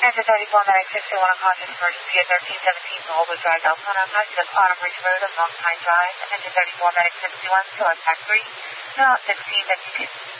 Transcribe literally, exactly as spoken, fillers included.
Engine thirty-four, Medic sixty-one, unconscious emergency at thirteen seventeen Boulder Drive, Deltona. Nice to Autumn Ridge Road of Long Pine Drive. Engine thirty-four, Medic sixty-one, still at Pack three. Now at sixteen, then you can.